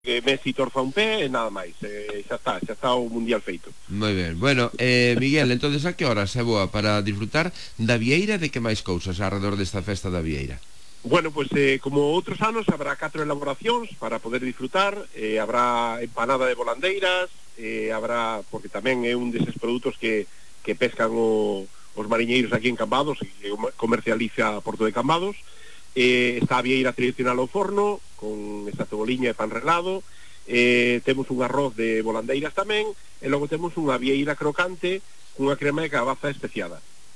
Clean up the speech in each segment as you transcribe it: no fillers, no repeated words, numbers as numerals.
Messi torza un pé e nada máis, xa está o Mundial feito. Moi ben, bueno, Miguel, entonces a que horas é boa para disfrutar da Vieira, de que máis cousas alrededor desta festa da Vieira? Bueno, pues como outros anos habrá 4 elaboracións para poder disfrutar, habrá empanada de volandeiras, habrá, porque tamén é un deses produtos que pescan os mariñeiros aquí en Cambados, que comercializa Porto de Cambados. Está a vieira tradicional ao forno, con esta ceboliña e pan relado, temos un arroz de volandeiras tamén, e logo temos unha vieira crocante cunha crema de cabaza especiada.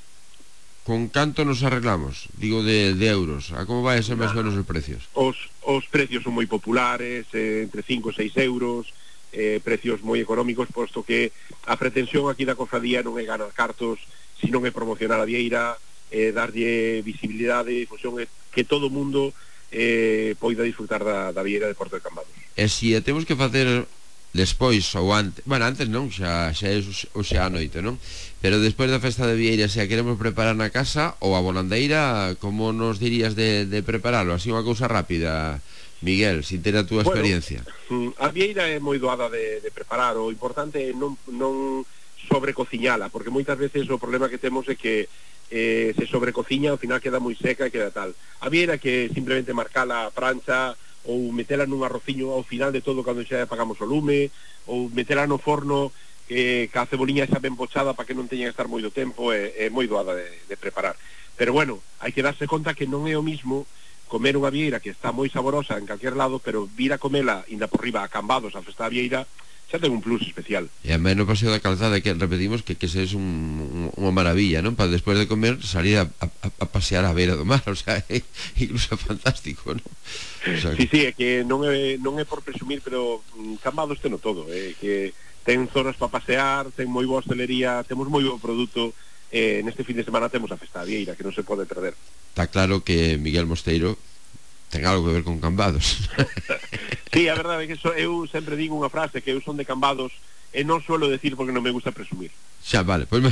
Con canto nos arreglamos? Digo de euros. A como vai a ser máis ou menos os precios? Os precios son moi populares, entre 5 e 6 euros, precios moi económicos, posto que a pretensión aquí da cofradía non é ganar cartos, sino é promocionar a vieira, darlle visibilidade e difusión, que todo o mundo poida disfrutar da vieira de Porto de Cambados. E se a temos que facer despois ou antes, bueno, antes non, xa é o xa a noite, non? Pero despois da festa de Vieira, se a queremos preparar na casa ou a volandeira, como nos dirías de preparalo? Así unha cousa rápida, Miguel, sin ter a túa experiencia. A vieira é moi doada de preparar, o importante é non sobrecociñala, porque moitas veces o problema que temos é que se sobrecociña, ao final queda moi seca e queda tal. A vieira que simplemente marcala a prancha, ou metela nun arrociño ao final de todo cando xa apagamos o lume, ou metela no forno ca ceboliña xa ben pochada para que non teña que estar moito tempo, é moi doada de preparar. Pero bueno, hai que darse conta que non é o mismo comer unha vieira que está moi saborosa en calquer lado, pero vir a comela inda por riba a Cambados a festa da vieira xa ten un plus especial. E a menos Paseo da Calzada, que repetimos que ese é unha maravilla, non? Para despois de comer salir a pasear a beira do mar, o sea, incluso fantástico, non? O sea, sí, é que non é por presumir, pero Cambados teno todo, que ten zonas para pasear, ten moi boa hostelería, temos moi bo produto, neste fin de semana temos a festa da vieira, que non se pode perder. Está claro que Miguel Mosteiro ten algo que ver con Cambados. Sí, a verdade é que eu sempre digo unha frase, que eu son de Cambados e non suelo decir porque non me gusta presumir. Xa, vale, pois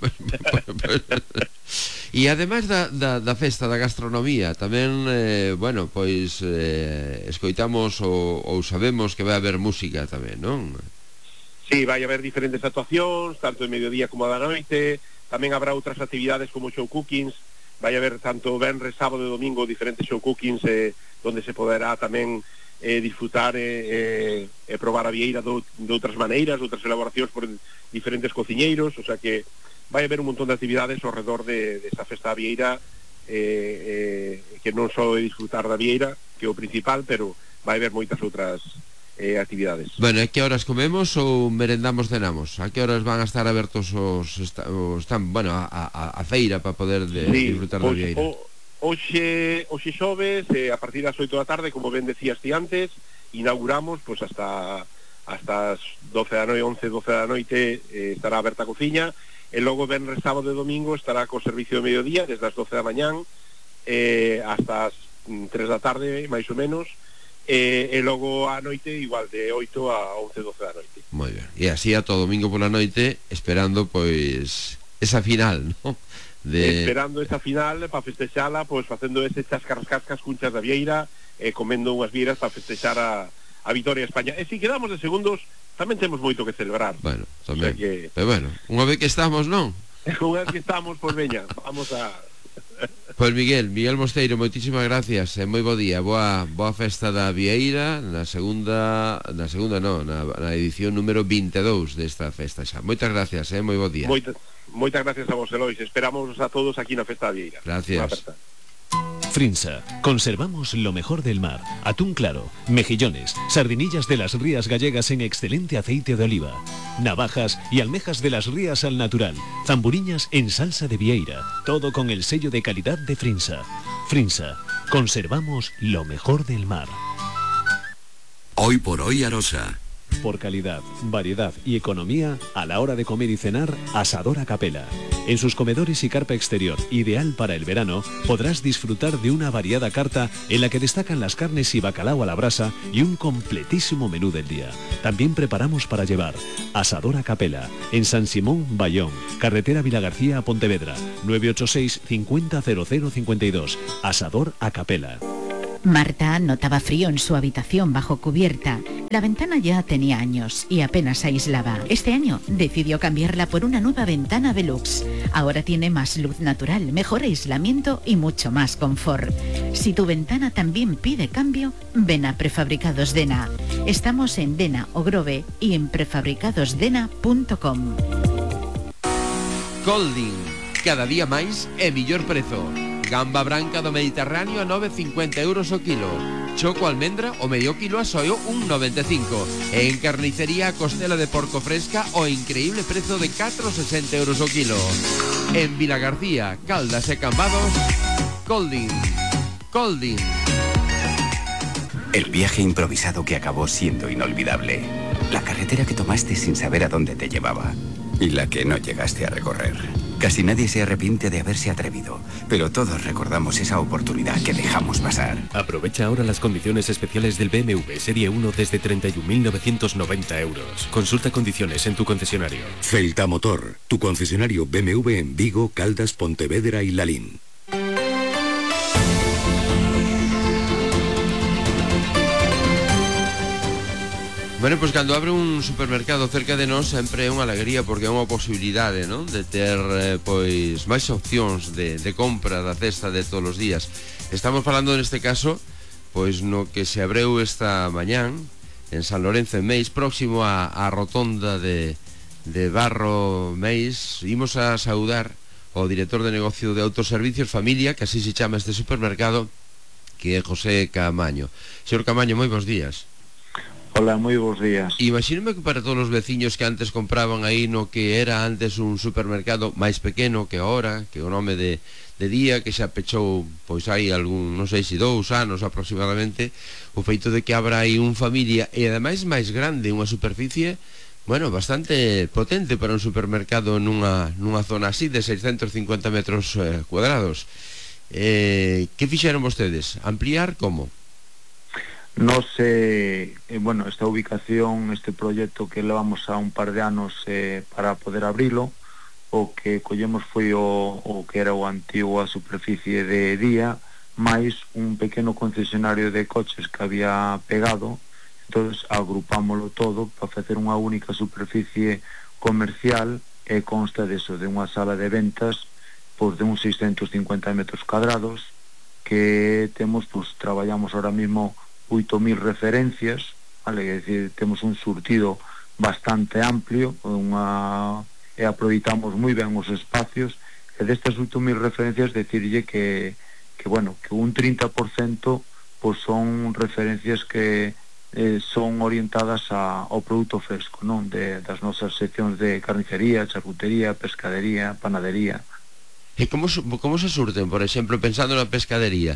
e ademais da festa da gastronomía tamén, bueno, pois escoitamos ou sabemos que vai haber música tamén, non? Sí, vai haber diferentes actuacións, tanto de mediodía como da noite, tamén habrá outras actividades como show cookings, vai haber tanto venres, sábado e domingo diferentes show cookings, donde se poderá tamén disfrutar e probar a vieira de outras maneiras, outras elaboracións por diferentes cociñeiros, o sea que vai haber un montón de actividades ao redor desa festa da vieira, que non só é disfrutar da vieira, que é o principal, pero vai haber moitas outras actividades. Bueno, a que horas comemos ou merendamos, cenamos? A que horas van a estar abertos a feira para poder disfrutar da vieira? Hoxe xoves, a partir das 8 da tarde, como ben decías ti antes, inauguramos pois hasta as 12 da noite, 11, 12 da noite estará aberta a cociña, e logo venres, sábado e domingo estará co servicio de mediodía desde as 12 da mañán hasta as 3 da tarde, máis ou menos, e logo a noite igual de 8 a 11, 12 da noite. Moi ben, e así a todo domingo pola noite esperando pois esa final, non? Esperando esa final para festexala, pois facendo ese cascas cunchas da vieira, comendo unhas vieiras para festexar a vitoria de España. E se quedamos de segundos, tamén temos moito que celebrar. Bueno, tamén, o sea pero bueno, unha vez que estamos, non? Unha vez que estamos, pois veña, vamos a... Pois Miguel Mosteiro, moitísimas gracias e moi bo día, boa festa da vieira na edición número 22 desta festa xa. Moitas gracias, moi bo día. Moitas gracias a vos, Elois, esperamos a todos aquí na festa da vieira. Gracias. Frinsa, conservamos lo mejor del mar, atún claro, mejillones, sardinillas de las rías gallegas en excelente aceite de oliva, navajas y almejas de las rías al natural, zamburiñas en salsa de vieira, todo con el sello de calidad de Frinsa. Frinsa, conservamos lo mejor del mar. Hoy por hoy Arosa. Por calidad, variedad y economía, a la hora de comer y cenar, Asador a Capela. En sus comedores y carpa exterior, ideal para el verano, podrás disfrutar de una variada carta en la que destacan las carnes y bacalao a la brasa y un completísimo menú del día. También preparamos para llevar. Asador a Capela, en San Simón, Bayón, carretera Vilagarcía a Pontevedra, 986 50 0052. Asador a Capela. Marta notaba frío en su habitación bajo cubierta. La ventana ya tenía años y apenas aislaba. Este año decidió cambiarla por una nueva ventana Velux. Ahora tiene más luz natural, mejor aislamiento y mucho más confort. Si tu ventana también pide cambio, ven a Prefabricados Dena. Estamos en Dena o Grove y en prefabricadosdena.com. Colding, cada día máis e millor prezo. Gamba branca do Mediterráneo a 9,50 euros o kilo. Choco almendra o medio kilo a soio 1,95. E en carnicería a costela de porco fresca o increíble prezo de 4,60 euros o kilo. En Vilagarcía, Caldas e Cambados, Colding. Colding. El viaje improvisado que acabó siendo inolvidable. La carretera que tomaste sin saber a dónde te llevaba. Y la que no llegaste a recorrer. Casi nadie se arrepiente de haberse atrevido, pero todos recordamos esa oportunidad que dejamos pasar. Aprovecha ahora las condiciones especiales del BMW Serie 1 desde 31.990 euros. Consulta condiciones en tu concesionario. Celta Motor, tu concesionario BMW en Vigo, Caldas, Pontevedra y Lalín. Bueno, pois cando abre un supermercado cerca de nós sempre é unha alegría porque é unha posibilidade, non? De ter pois máis opcións de compra da cesta de todos os días. Estamos falando neste caso pois no que se abreu esta mañán en San Lorenzo en Meis, próximo á rotonda de Barro Meis. Imos a saudar ao director de negocio de autoservicios Familia, que así se chama este supermercado, que é José Camaño. Señor Camaño, moi bons días. Hola, moi bons días. Imagínome que para todos os veciños que antes compraban aí no que era antes un supermercado máis pequeno que ahora, que o nome de Día, que xa pechou pois hai algún, non sei se 2 anos aproximadamente, o feito de que abra aí un Familia e ademais máis grande, unha superficie, bueno, bastante potente para un supermercado nunha zona así de 650 metros cuadrados. Que fixeron vostedes? Ampliar como? Nos, bueno, esta ubicación, este proxecto que levamos a un par de anos para poder abrilo, o que collemos foi o que era o antigo a superficie de Día, máis un pequeno concesionario de coches que había pegado. Entonces agrupámoslo todo para facer unha única superficie comercial e consta deso, de unha sala de ventas pois de uns 650 metros cuadrados que temos, pois traballamos ahora mismo 8.000 referencias, vale? É dicir, temos un surtido bastante amplio e aproveitamos moi ben os espacios, e destas 8.000 referencias decirlle que bueno, que un 30% pois son referencias que son orientadas ao produto fresco, non? Das nosas seccións de carnicería, charcutería, pescadería, panadería. E como se surten, por exemplo, pensando na pescadería,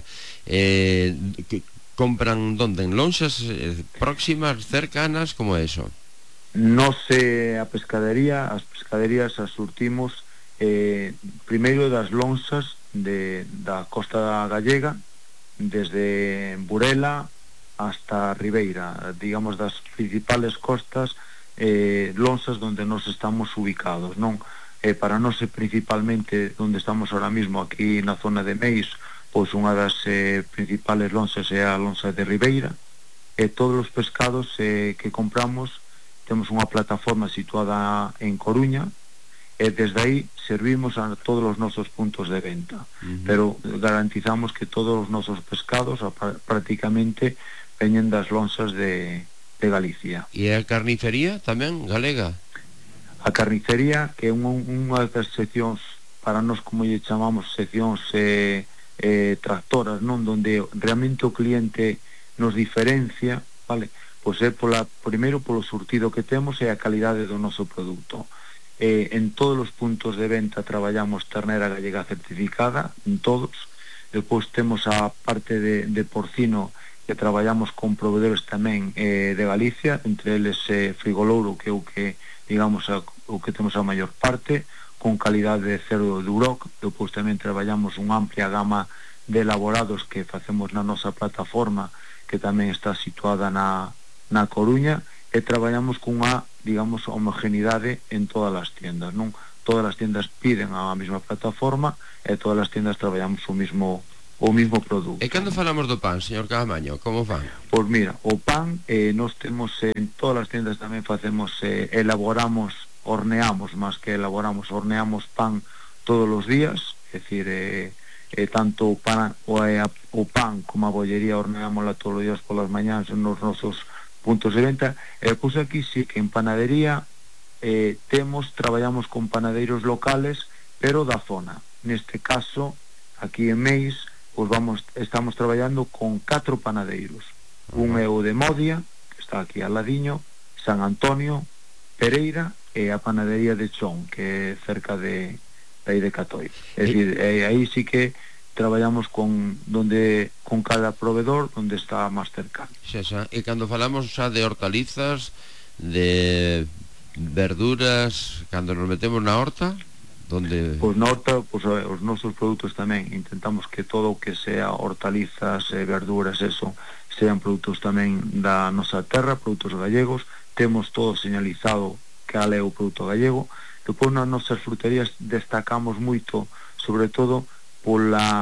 compran donde? En lonxas próximas, cercanas, como é iso? Non sei, as pescaderías as surtimos primeiro das lonxas da costa gallega, desde Burela hasta Ribeira, digamos das principales costas, lonxas donde nos estamos ubicados, non? Para nós principalmente onde estamos ahora mismo aquí na zona de Meis, pois unha das principales lonxas é a lonxa de Ribeira, e todos os pescados que compramos temos unha plataforma situada en Coruña, e desde aí servimos a todos os nosos puntos de venta. Pero garantizamos que todos os nosos pescados prácticamente veñen das lonxas de Galicia. E a carnicería tamén galega? A carnicería, que é unha das seccións, para nós como lle chamamos seccións tractoras, non? Donde realmente o cliente nos diferencia, vale? Pois é primeiro polo surtido que temos e a calidade do noso produto. En todos os puntos de venta traballamos ternera gallega certificada, en todos. Depois temos a parte de porcino, que traballamos con proveedores tamén de Galicia, entre eles Frigolouro, que é o que, digamos, o que temos a maior parte, con calidade de cerdo de Uroc. Depois tamén traballamos unha amplia gama de elaborados que facemos na nosa plataforma, que tamén está situada na Coruña, e traballamos cunha, digamos, homogeneidade en todas as tiendas, non? Todas as tiendas piden a mesma plataforma e todas as tiendas traballamos o o mismo produto. E cando falamos do pan, señor Caamaño, como fan? Pois mira, o pan nos temos en todas as tiendas tamén facemos, elaboramos, horneamos, máis que elaboramos, horneamos pan todos os días, é dicir, tanto o pan como a bollería horneámosla todos os días polas mañás nos nosos puntos de venta. E pois aquí sí que en panadería traballamos con panadeiros locales, pero da zona. Neste caso, aquí en Meis, pois estamos traballando con 4 panadeiros. Un é o de Modia, que está aquí al ladiño, San Antonio, Pereira, e a panadería de Chón, que é cerca de aí de Catoi. É dicir, aí sí que traballamos con cada proveedor onde está máis cercano. E cando falamos xa de hortalizas, de verduras, cando nos metemos na horta, donde... Pois na horta, pois, os nosos produtos tamén intentamos que todo o que sea hortalizas, verduras, eso, sean produtos tamén da nosa terra, produtos gallegos. Temos todo señalizado cal é o produto gallego. Depois nas nosas fruterías destacamos moito, sobre todo por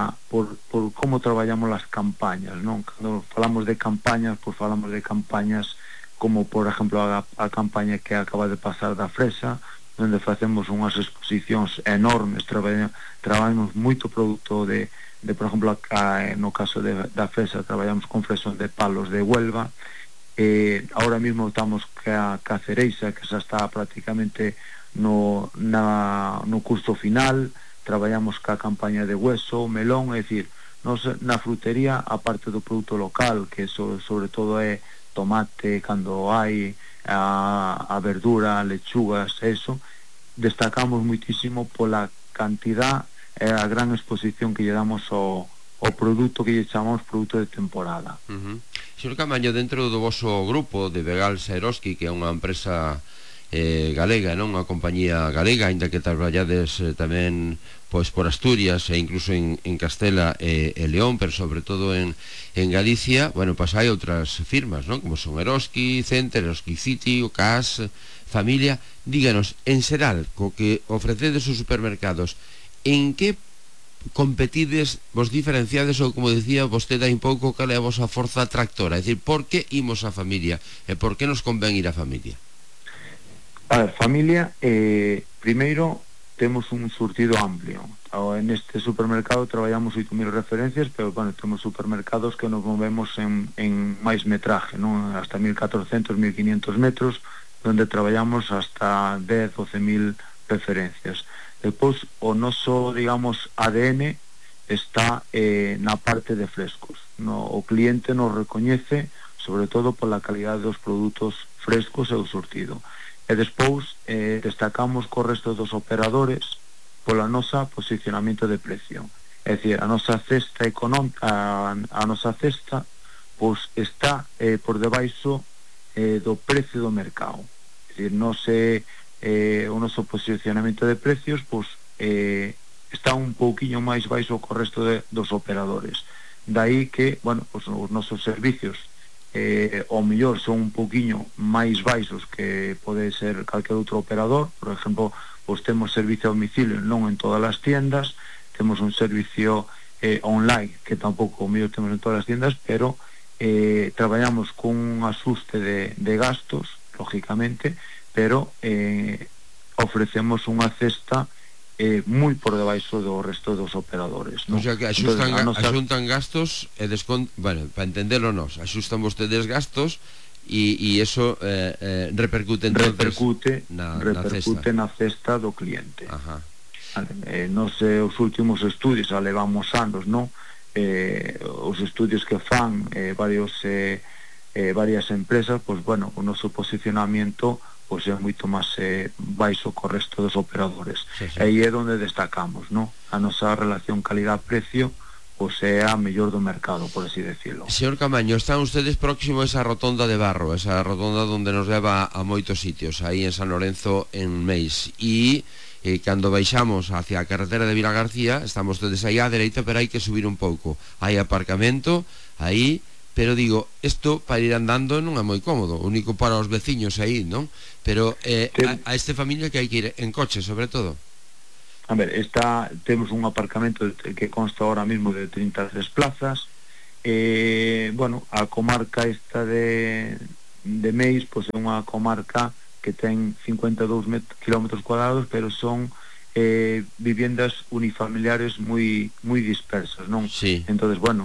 como traballamos as campañas, non? Cando falamos de campañas, pois falamos de campañas como, por exemplo, a campaña que acaba de pasar da fresa, onde facemos unhas exposicións enormes, traballamos moito produto de por exemplo, no caso da fresa, traballamos con fresón de palos de Huelva. Ahora mismo estamos ca cereixa, que xa está prácticamente no curso final. Traballamos ca campaña de hueso, melón, é dicir, nos na frutería, aparte do produto local, que sobre todo é tomate, cando hai a verdura, lechugas, eso, destacamos muitísimo pola cantidad e a gran exposición que lle damos ao produto que lle chamamos produto de temporada. Señor Caamaño, dentro do voso grupo de Vegal Saeroski, que é unha empresa galega, non? Unha compañía galega, aínda que traballades tamén pois por Asturias e incluso en Castela e León, pero sobre todo en Galicia, bueno, pois hai outras firmas, non? Como son Eroski Center, Eroski City, o CAS, Familia. Díganos, en xeral, co que ofrecedes os supermercados, en que competides, vos diferenciades, ou como decía vostede hai un pouco, cal é a vosa forza tractora? É dicir, por que imos a Familia e por que nos convén ir a Familia? A ver, Familia, primeiro temos un surtido amplio. En este supermercado traballamos 8.000 referencias, pero bueno, temos supermercados que nos movemos en máis metraje, non? Hasta 1.400, 1.500 metros, donde traballamos hasta 10, 12.000 referencias. Depois, o noso, digamos, ADN está na parte de frescos. O cliente nos recoñece, sobre todo pola calidade dos produtos frescos e o surtido. E despois destacamos co resto dos operadores pola nosa posicionamento de precio. É dicir, a nosa cesta económica, a nosa cesta, pois está por debaixo do precio do mercado. É dicir, o noso posicionamento de precios, pois está un pouquiño máis baixo co resto dos operadores. Daí que, bueno, pois os nosos servicios ao mellor son un pouquiño máis baixos que pode ser calquer outro operador. Por exemplo, pois temos servicio a domicilio non en todas as tiendas, temos un servicio online que tampouco o mellor temos en todas as tiendas, pero traballamos con un asuste de gastos, lógicamente, pero ofrecemos unha cesta moi por debaixo do resto dos operadores, non? O sea que axuntan gastos e desconto, bueno, para entendelo nos, axustan vostedes gastos e eso repercute entonces na cesta do cliente. Nos os últimos estudios, levamos anos, non? Os estudios que fan varias empresas, pois bueno, o noso posicionamento pois é moito máis baixo co resto dos operadores. Aí é onde destacamos, non? A nosa relación calidad-precio pois é a mellor do mercado, por así decirlo. Señor Caamaño, están ustedes próximo a esa rotonda de barro, esa rotonda onde nos leva a moitos sitios, aí en San Lorenzo, en Meis, e cando baixamos hacia a carretera de Vilagarcía, estamos ustedes aí á dereita, pero hai que subir un pouco. Hai aparcamento aí, pero digo, isto para ir andando non é moi cómodo, único para os veciños aí, non? Pero a este familia que hai que ir en coche, sobre todo. A ver, temos un aparcamento que consta ahora mismo de 33 plazas. Bueno, a comarca esta de Meis, pois é unha comarca que ten 52 km cuadrados, pero son viviendas unifamiliares moi dispersas, non? Sí. Entonces, bueno,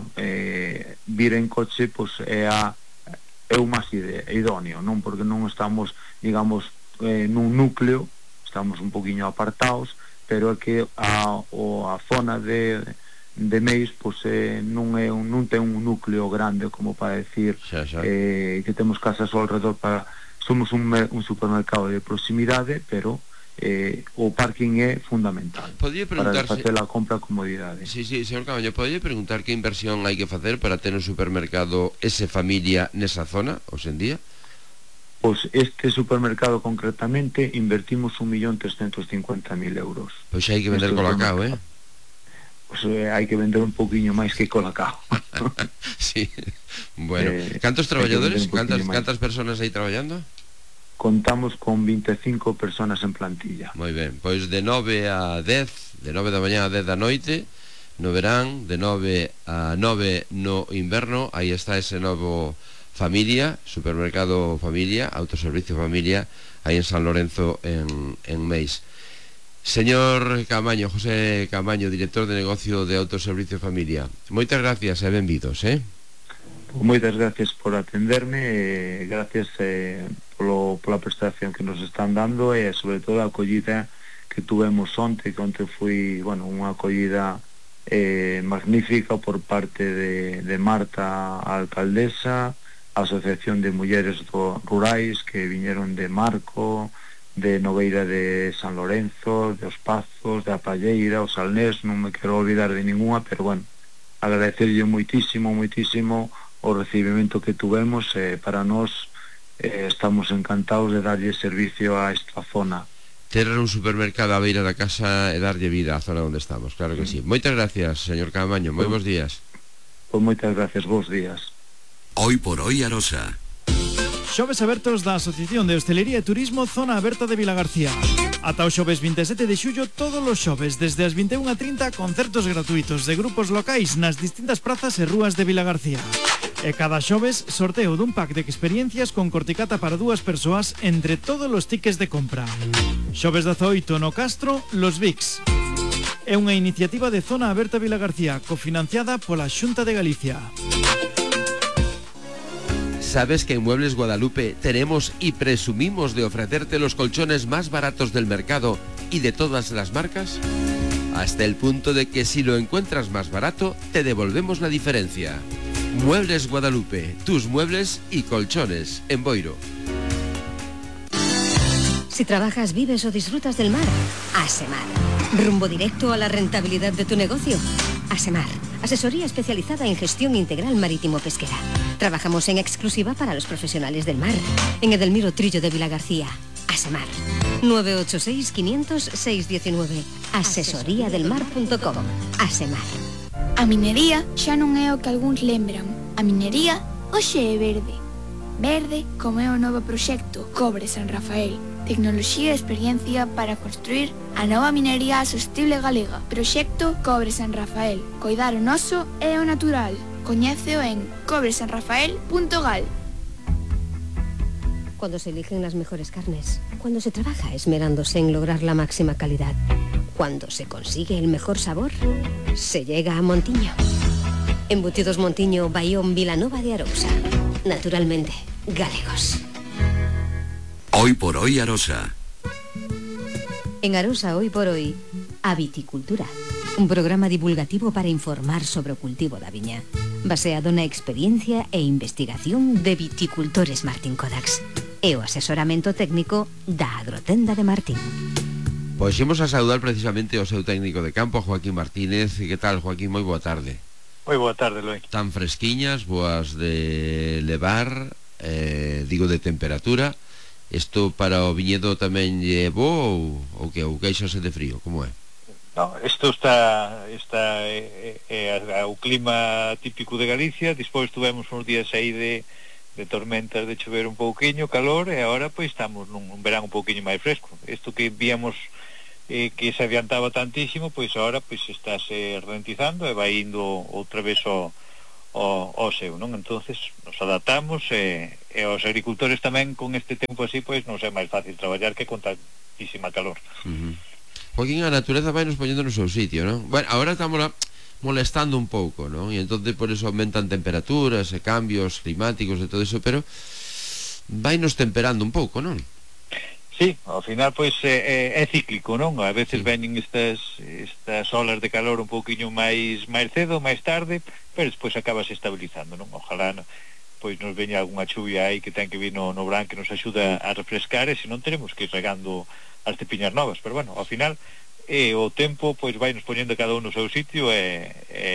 vir en coche pois é o máis idóneo, non? Porque non estamos, digamos, nun núcleo, estamos un poquinho apartados, pero é que a zona de Meis pois non ten un núcleo grande como para decir que temos casas ao redor somos un supermercado de proximidade, pero o parking é fundamental para facer a compra a comodidade. Sí, señor Caamaño, podría preguntar que inversión hai que facer para ter un supermercado ese familia nesa zona, hoxe en día? Pois este supermercado concretamente invertimos 1.350.000 euros. Pois hai que vender Colacao, Pois hai que vender un poquinho máis que Colacao. Sí, bueno. Cantos traballadores, cantas personas aí traballando? Contamos con 25 personas en plantilla. Moi ben, pois de 9 a 10, de 9 da mañá a 10 da noite, no verán, de 9 a 9 no inverno, aí está ese novo Familia, supermercado Familia, autoservicio Familia, aí en San Lorenzo, en Meis. Señor Caamaño, José Caamaño, director de negocio de autoservicio Familia, moitas gracias e benvidos, Moitas gracias por atenderme, gracias pola prestación que nos están dando e sobre todo a acollida que tuvemos onte, que onte foi, bueno, unha acollida magnífica por parte de Marta, a alcaldesa, a Asociación de Mulleres Rurais que viñeron de Marco, de Nogueira de San Lorenzo, de Os Pazos, de A Palleira, o Salnés, non me quero olvidar de ninguna, pero bueno, agradecerlle moitísimo o recibimento que tuvemos, para nós estamos encantados de darlle servicio a esta zona. Ter un supermercado á beira da casa e darlle vida á zona onde estamos, claro que sí. Moitas gracias, señor Caamaño, moi bons días. Pois moitas gracias, bons días. Hoy por hoy Arosa. Xoves abertos da Asociación de Hostelería e Turismo Zona Aberta de Vilagarcía. Ata o xoves 27 de xullo, todos os xoves, desde as 21:30, concertos gratuitos de grupos locais nas distintas prazas e rúas de Vilagarcía. E cada xoves, sorteo dun pack de experiencias con corticata para 2 persoas entre todos os tickets de compra. Xoves 18 no Castro, Los Vics. É unha iniciativa de Zona Aberta Vilagarcía, cofinanciada pola Xunta de Galicia. ¿Sabes que en Muebles Guadalupe tenemos y presumimos de ofrecerte los colchones más baratos del mercado y de todas las marcas? Hasta el punto de que si lo encuentras más barato, te devolvemos la diferencia. Muebles Guadalupe, tus muebles y colchones, en Boiro. Si trabajas, vives o disfrutas del mar, Asemar. Rumbo directo a la rentabilidad de tu negocio. Asemar, asesoría especializada en gestión integral marítimo-pesquera. Trabajamos en exclusiva para los profesionales del mar. En Edelmiro Trillo de Vilagarcía. Asemar. 986-500-619. Asesoriadelmar.com. Asemar. A minería xa non é o que algúns lembran. A minería hoxe é verde. Verde como é o novo proxecto Cobre San Rafael. Tecnoloxía e experiencia para construir a nova minería sostible galega. Proxecto Cobre San Rafael. Coidar o noso e o natural. Coñéceo en cobresanrafael.gal. Cuando se eligen las mejores carnes, cuando se trabaja esmerándose en lograr la máxima calidad, cuando se consigue el mejor sabor, se llega a Montiño. Embutidos Montiño, Bayón, Vilanova de Arousa. Naturalmente, galegos. Hoy por hoy Arosa. En Arosa Hoy por Hoy, a Viticultura. Un programa divulgativo para informar sobre o cultivo da viña, baseado na experiencia e investigación de viticultores Martín Kodax e o asesoramento técnico da Agrotenda de Martín. Pois imos a saudar precisamente o seu técnico de campo, Joaquín Martínez. Que tal, Joaquín? Moi boa tarde. Moi boa tarde, Loi. Tan fresquiñas, boas de levar, digo de temperatura. Isto para o viñedo tamén lle bo ou que ou queixase de frío, como é? No, isto está o clima típico de Galicia. Despois tuvemos uns días aí de tormentas, de chover un pouquiño, calor, e agora pois estamos nun verán un pouquiño máis fresco. Isto que víamos que se adiantaba tantísimo, pois agora pois estáse ralentizando e vai indo outra vez ao seu, non? Entonces nos adaptamos e os agricultores tamén con este tempo así, pois non é máis fácil traballar que con tantísima calor. Joaquín, a natureza vai nos poñendo no seu sitio, non? Bueno, agora estamos molestando un pouco, non? E entonces por eso aumentan temperaturas e cambios climáticos e todo eso, pero vai nos temperando un pouco, non? Sí, ao final pois é cíclico, non? A veces veñen estas olas de calor un pouquiño máis cedo, máis tarde, pero despois acabas estabilizando, non? Ojalá pois nos veña algunha chuvia aí que ten que vir no verán que nos axuda a refrescar, e se non teremos que ir regando as tepiñas novas, pero bueno, ao final o tempo pois vai nos poñendo cada un no seu sitio e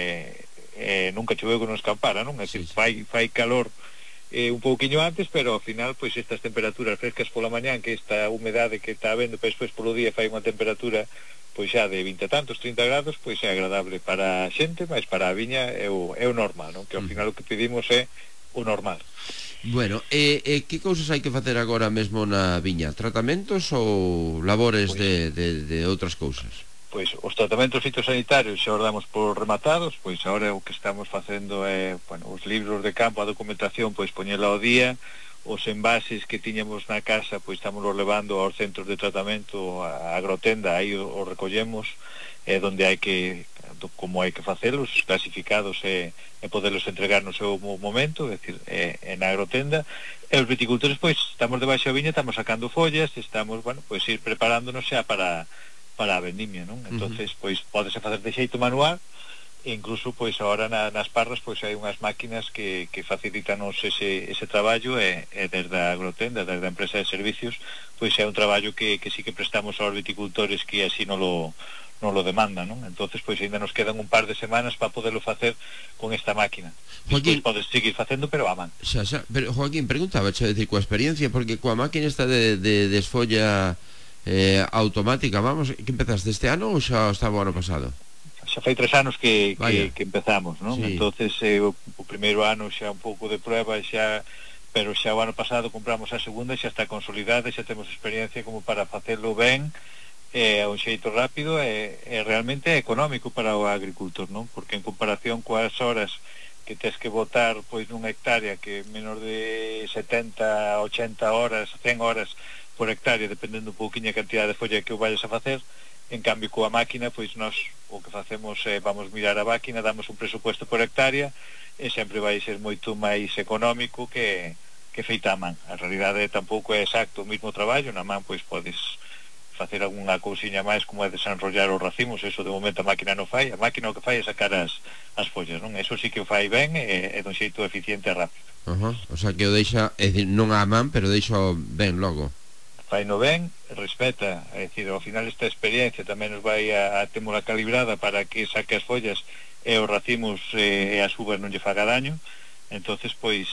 nunca choveu que nos escampara, non? É dicir, fai calor un pouquiño antes, pero ao final pois estas temperaturas frescas pola mañán, que esta humedade que está habendo, pois despois polo día fai unha temperatura pois xa de 20 e tantos, 30 grados, pois é agradable para a xente, mas para a viña é o normal, non? Que ao final o que pedimos é o normal. Bueno, que cousas hai que facer agora mesmo na viña? Tratamentos ou labores de outras cousas? Pois os tratamentos fitosanitarios xa os damos por rematados, pois agora o que estamos facendo é, bueno, os libros de campo, a documentación, pois poñela ao día, os envases que tiñamos na casa, pois estamos levando aos centros de tratamento, a agrotenda, aí os recollemos, donde hai que, como hai que facelos, clasificados e poderlos entregar no seu momento, é dicir, na agrotenda, e os viticultores, pois, estamos debaixo da viña, estamos sacando follas, estamos, bueno, pois ir preparándonos xa para a vendimia, non? Entonces, pois, podese facer de xeito manual, e incluso, pois, agora nas parras, pois, hai unhas máquinas que facilitanos ese traballo, e desde a agrotenda, desde a empresa de servicios, pois, é un traballo que sí que prestamos aos viticultores que así non lo demandan, non? Entonces, pois, ainda nos quedan un par de semanas para poderlo facer con esta máquina. Despois podes seguir facendo, pero a man. Pero, Joaquín, preguntaba, decir, coa experiencia, porque coa máquina esta de desfolla automática, vamos, que empezaste este ano ou xa estaba o ano pasado? Xa fai 3 anos que empezamos, non? Sí. Entonces o primeiro ano xa un pouco de prueba, pero xa o ano pasado compramos a segunda e xa está consolidada, xa temos experiencia como para facelo ben, a un xeito rápido e realmente económico para o agricultor, non? Porque en comparación coas horas que tes que botar pois nunha hectárea que menor de 70, 80 horas, 100 horas por hectárea, dependendo un pouquinho a cantidad de folla que o vayas a facer. En cambio, coa máquina, pois nós o que facemos é vamos mirar a máquina, damos un presupuesto por hectárea e sempre vai ser moito máis económico que feita a man. A realidade tampouco é exacto o mismo traballo, na man pois podes facer algunha cousiña máis como é desenrollar os racimos, eso de momento a máquina non fai, a máquina o que fai é sacar as follas, non? Eso sí que o fai ben e dun xeito eficiente e rápido. O sea que o deixa, é dicir, non a man, pero deixa ben logo. Fai no ben, respeta, é dicir, ao final esta experiencia tamén nos vai a témola calibrada para que saque as follas e os racimos e as uvas non lle faga daño. Entonces, pois,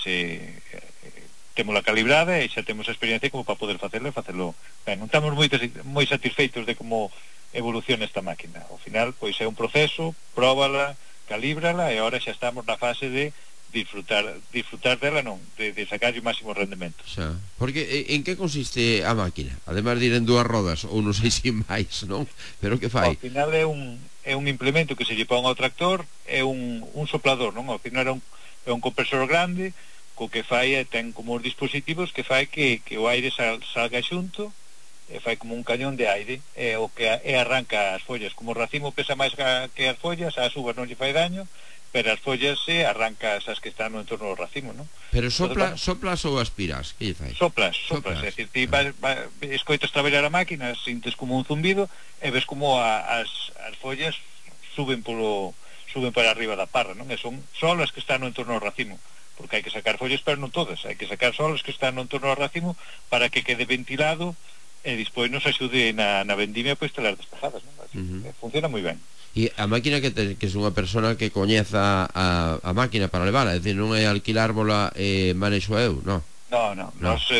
témola calibrada e xa temos a experiencia como para poder facelo ben. Non estamos moi satisfeitos de como evoluciona esta máquina. Ao final, pois, é un proceso, próbala, calíbrala e agora xa estamos na fase de disfrutar dela, non, de sacar o máximo rendemento. Xa, porque en que consiste a máquina? Además de ir en dúas rodas, ou non sei se máis, non? Pero que fai? Ao final é un implemento que se lle pon ao tractor, é un soplador, non? Ao final é un compresor grande, co que fai ten como os dispositivos que fai que o aire salga xunto, e fai como un cañón de aire, o que arranca as follas. Como o racimo pesa máis que as follas, as uvas non lle fai daño, pero as follas arrancas as que están no entorno do racimo, non? Pero soplas ou aspiras? Que lle fai? Soplas. É dicir, ti escoitas traballar a máquina, sintes como un zumbido e ves como as follas suben para arriba da parra, non? E son só as que están no entorno do racimo, porque hai que sacar follas, pero non todas, hai que sacar só as que están no entorno do racimo para que quede ventilado e despois nos axude na vendimia, pois telas despejadas, non? Funciona moi ben. E a máquina que é unha persona que coñeza a máquina para levala, é dicir, non é alquilármola e manexo eu, non? Non. Nos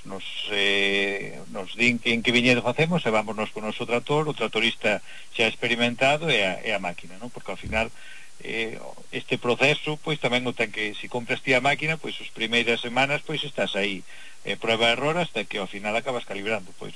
din que en que viñedo facemos e vámonos con o noso trator, o tratorista xa experimentado e a máquina, non? Porque ao final este proceso, pois tamén o ten que, se compras ti a máquina, pois as primeiras semanas pois estás aí prueba e error hasta que ao final acabas calibrando, pois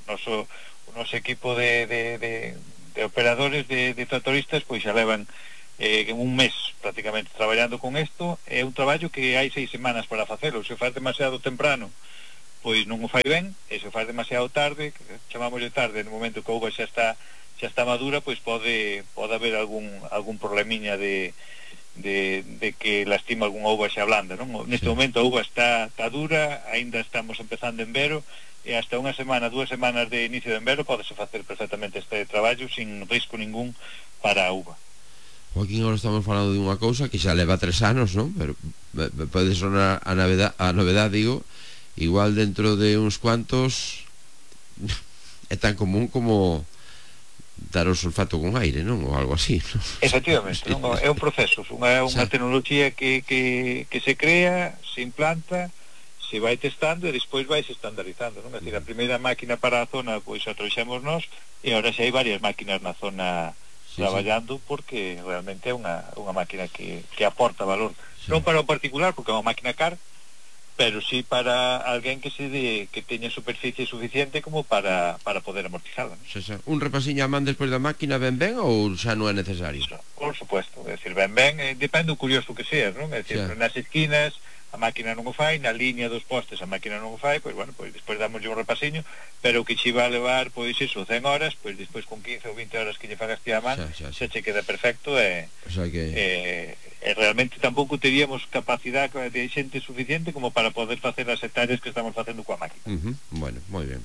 o noso equipo de operadores de tractoristas pois xa levan un mes prácticamente traballando con isto. É un traballo que hai 6 semanas para facelo. Se o faz demasiado temprano pois non o fai ben, e se o faz demasiado tarde, chamámoslle tarde, no momento que a uva xa está madura, pois pode haber algún problemiña de que lastima algunha uva xa blanda, non? Neste momento a uva está dura, aínda estamos empezando en vero, e hasta 2 semanas de inicio de envero podese facer perfectamente este traballo sin risco ningún para a uva. Joaquín, ahora estamos falando de unha cousa que xa leva 3 anos, non? Pero pode sonar a novedade, digo, igual dentro de uns cuantos é tan común como dar o sulfato con aire, non? Ou algo así, non? Efectivamente, non? É un proceso, unha tecnología que se crea, se implanta, se vai testando e despois vai se estandarizando, non? É dicir, a primeira máquina para a zona pois a trouxemos nós, e agora xa hai varias máquinas na zona traballando, porque realmente é unha máquina que aporta valor, non para o particular, porque é unha máquina cara, pero sí para alguén que teña superficie suficiente como para poder amortizarla, non? Un repasiño a man despois da máquina ben ou xa non é necesario? Por supuesto, é dicir, ben, depende do curioso que seas, non? É dicir, nas esquinas a máquina non o fai, na liña dos postes a máquina non o fai, pois bueno, pois despois damos un repasiño, pero o que che va a levar pois iso, 100 horas, pois despois con 15 ou 20 horas que lle fagas ti a man, xa che queda perfecto, e realmente tampouco teríamos capacidade de xente suficiente como para poder facer as hectáreas que estamos facendo coa máquina. Bueno, moi ben.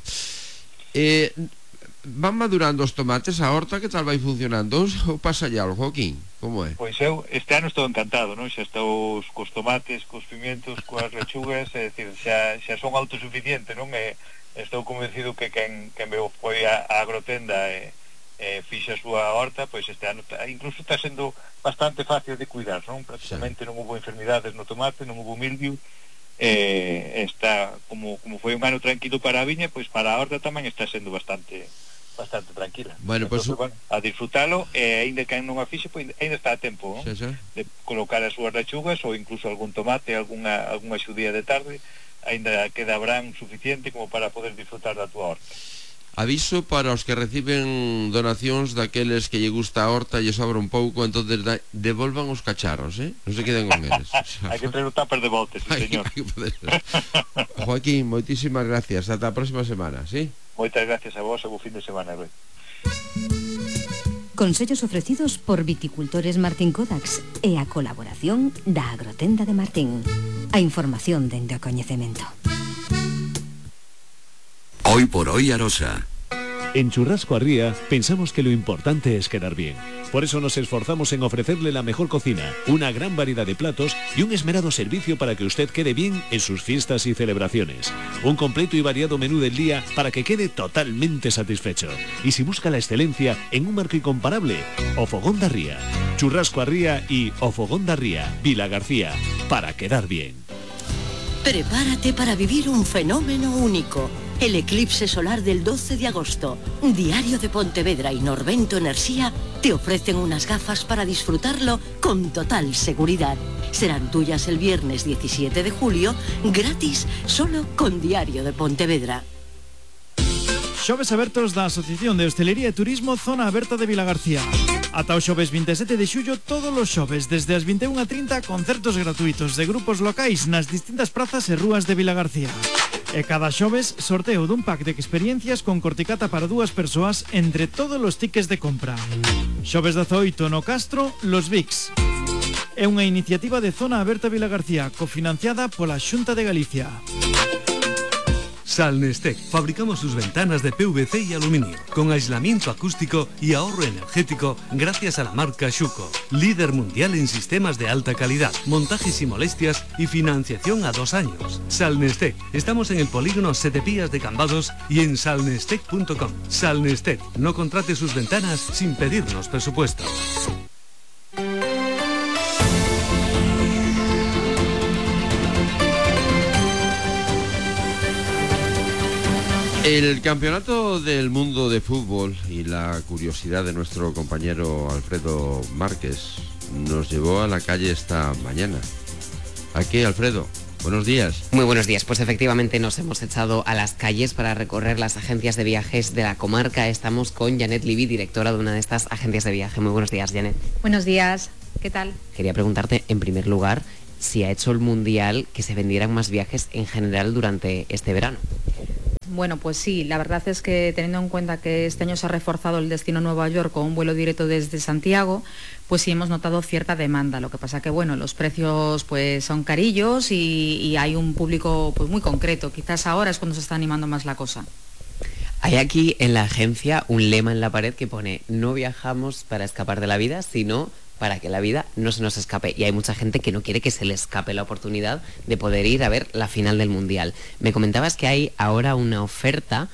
Van madurando os tomates, a horta que tal vai funcionando? Ou pasa ya algo, Joaquín? Como é? Pois eu este ano estou encantado, non? Xa estou cos tomates, cos pimientos, coas lechugas, é dicir, xa son autosuficiente, non? Estou convencido que quen veo foi a agrotenda e fixa a súa horta, pois este ano incluso está sendo bastante fácil de cuidar, non? Prácticamente non hubo enfermidades no tomate, non hubo mildiu, está como foi un ano tranquilo para a viña, pois para a horta tamén está sendo bastante tranquila. Bueno, entonces, a disfrutalo, e aínda que non a fixe, pois aínda está a tempo, non? De colocar as súas lechugas ou incluso algún tomate, algunha xudía de tarde, aínda quedabrán suficiente como para poder disfrutar da túa horta. Aviso para os que reciben donacións daqueles que lle gusta a horta e lle sobra un pouco, entonces devolvan os cacharros, non se queden con eles. Hai que ter o tupper de voltes, señor. Joaquín, moitísimas gracias, ata a próxima semana, sí? Moitas gracias a vos e bo fin de semana, Rui. Consellos ofrecidos por Viticultores Martín Codax e a colaboración da Agrotenda de Martín. A información dende o coñecemento. Hoy por hoy Arosa. En Churrasco Arría pensamos que lo importante es quedar bien. Por eso nos esforzamos en ofrecerle la mejor cocina, una gran variedad de platos y un esmerado servicio para que usted quede bien en sus fiestas y celebraciones. Un completo y variado menú del día para que quede totalmente satisfecho. Y si busca la excelencia en un marco incomparable, O Fogón de Arría. Churrasco Arría y O Fogón de Arría, Vila García, para quedar bien. Prepárate para vivir un fenómeno único. El eclipse solar del 12 de agosto. Diario de Pontevedra y Norvento Enerxía te ofrecen unas gafas para disfrutarlo con total seguridad. Serán tuyas el viernes 17 de julio, gratis, solo con Diario de Pontevedra. Xoves abertos da Asociación de Hostelería e Turismo Zona Aberta de Vilagarcía. Ata o xoves 27 de xullo, todos os xoves, desde as 21:30, concertos gratuitos de grupos locais nas distintas prazas e rúas de Vilagarcía. E cada xoves, sorteo dun pack de experiencias con corticata para 2 persoas entre todos os tickets de compra. Xoves 18 no Castro, Los Vics. É unha iniciativa de Zona Aberta Vilagarcía, cofinanciada pola Xunta de Galicia. Salnestec, fabricamos sus ventanas de PVC y aluminio, con aislamiento acústico y ahorro energético gracias a la marca Schuco, líder mundial en sistemas de alta calidad, montajes y molestias y financiación a 2 años. Salnestec, estamos en el polígono Setepías de Cambados y en salnestec.com. Salnestec, no contrate sus ventanas sin pedirnos presupuesto. El campeonato del mundo de fútbol y la curiosidad de nuestro compañero Alfredo Márquez nos llevó a la calle esta mañana. ¿A qué, Alfredo? Buenos días. Muy buenos días. Pues efectivamente nos hemos echado a las calles para recorrer las agencias de viajes de la comarca. Estamos con Janet Libby, directora de una de estas agencias de viaje. Muy buenos días, Janet. Buenos días. ¿Qué tal? Quería preguntarte, en primer lugar, si ha hecho el Mundial que se vendieran más viajes en general durante este verano. Bueno, pues sí, la verdad es que teniendo en cuenta que este año se ha reforzado el destino Nueva York con un vuelo directo desde Santiago, pues sí hemos notado cierta demanda. Lo que pasa que, bueno, los precios pues son carillos y hay un público pues muy concreto. Quizás ahora es cuando se está animando más la cosa. Hay aquí en la agencia un lema en la pared que pone: no viajamos para escapar de la vida, sino para que la vida no se nos escape. Y hay mucha gente que no quiere que se le escape la oportunidad de poder ir a ver la final del Mundial. Me comentabas que hay ahora una oferta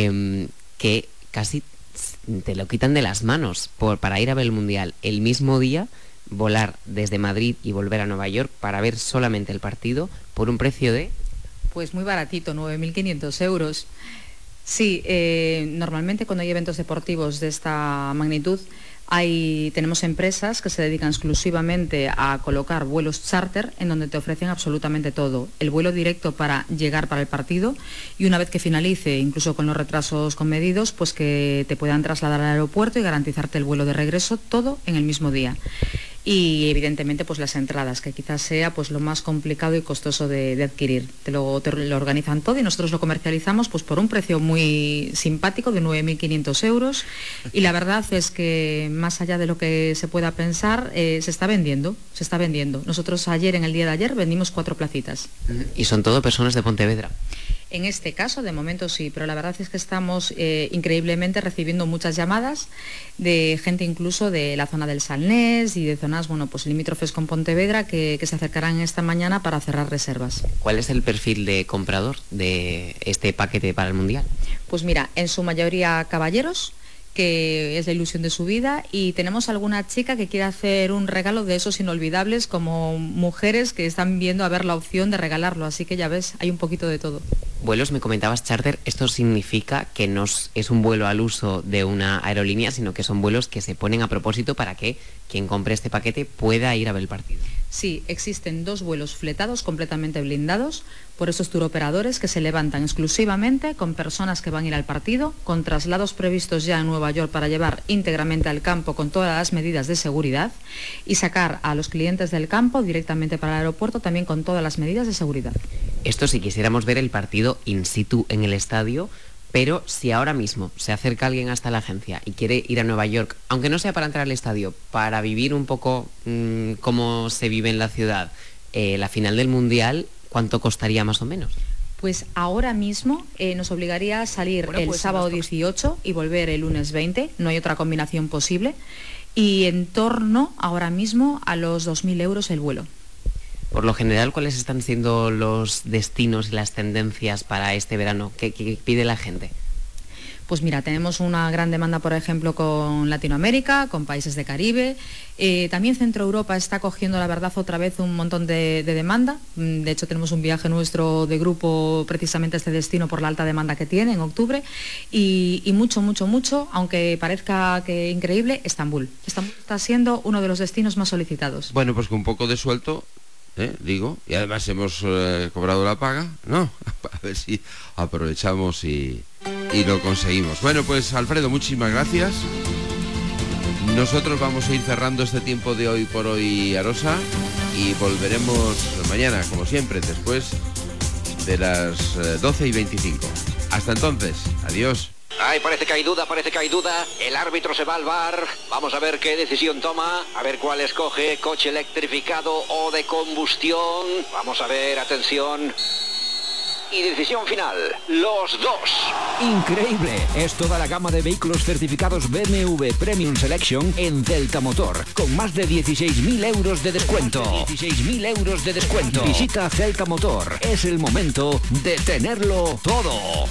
que casi te lo quitan de las manos para ir a ver el Mundial el mismo día, volar desde Madrid y volver a Nueva York para ver solamente el partido por un precio de... Pues muy baratito, 9.500 euros. Sí, normalmente cuando hay eventos deportivos de esta magnitud, tenemos empresas que se dedican exclusivamente a colocar vuelos charter en donde te ofrecen absolutamente todo. El vuelo directo para llegar para el partido y una vez que finalice, incluso con los retrasos comedidos, pues que te puedan trasladar al aeropuerto y garantizarte el vuelo de regreso, todo en el mismo día. Y evidentemente pues las entradas, que quizás sea pues lo más complicado y costoso de adquirir. Te lo organizan todo y nosotros lo comercializamos pues por un precio muy simpático de 9.500 euros y la verdad es que más allá de lo que se pueda pensar, se está vendiendo. Nosotros en el día de ayer vendimos 4 placitas. ¿Y son todo personas de Pontevedra? En este caso, de momento sí, pero la verdad es que estamos increíblemente recibiendo muchas llamadas de gente incluso de la zona del Salnés y de zonas, bueno, pues limítrofes con Pontevedra que se acercarán esta mañana para cerrar reservas. ¿Cuál es el perfil de comprador de este paquete para el Mundial? Pues mira, en su mayoría caballeros, que es la ilusión de su vida, y tenemos alguna chica que quiere hacer un regalo de esos inolvidables, como mujeres que están viendo a ver la opción de regalarlo, así que ya ves, hay un poquito de todo. Vuelos, me comentabas, charter, esto significa que no es un vuelo al uso de una aerolínea, sino que son vuelos que se ponen a propósito para que quien compre este paquete pueda ir a ver el partido. Sí, existen 2 vuelos fletados completamente blindados por esos turoperadores que se levantan exclusivamente con personas que van a ir al partido, con traslados previstos ya en Nueva York para llevar íntegramente al campo con todas las medidas de seguridad y sacar a los clientes del campo directamente para el aeropuerto también con todas las medidas de seguridad. Esto si quisiéramos ver el partido in situ en el estadio, pero si ahora mismo se acerca alguien hasta la agencia y quiere ir a Nueva York, aunque no sea para entrar al estadio, para vivir un poco cómo se vive en la ciudad, la final del Mundial, ¿cuánto costaría más o menos? Pues ahora mismo nos obligaría a salir el sábado 18 y volver el lunes 20, no hay otra combinación posible, y en torno ahora mismo a los 2.000 euros el vuelo. Por lo general, ¿cuáles están siendo los destinos y las tendencias para este verano? ¿Qué pide la gente? Pues mira, tenemos una gran demanda, por ejemplo, con Latinoamérica, con países de Caribe. También Centro Europa está cogiendo, la verdad, otra vez un montón de demanda. De hecho, tenemos un viaje nuestro de grupo precisamente a este destino por la alta demanda que tiene en octubre. Y mucho, aunque parezca que increíble, Estambul. Estambul está siendo uno de los destinos más solicitados. Bueno, pues con un poco de suelto, digo, y además hemos cobrado la paga, ¿no? A ver si aprovechamos y lo conseguimos. Bueno, pues Alfredo, muchísimas gracias. Nosotros vamos a ir cerrando este tiempo de Hoy por Hoy, Arosa, y volveremos mañana, como siempre, después de las 12:25. Hasta entonces, adiós. Ay, parece que hay duda. El árbitro se va al VAR. Vamos a ver qué decisión toma. A ver cuál escoge. Coche electrificado o de combustión. Vamos a ver, atención. Y decisión final, los 2. Increíble, es toda la gama de vehículos certificados BMW Premium Selection en Celta Motor, con más de 16.000 euros de descuento. 16.000 euros de descuento. Visita Celta Motor, es el momento de tenerlo todo.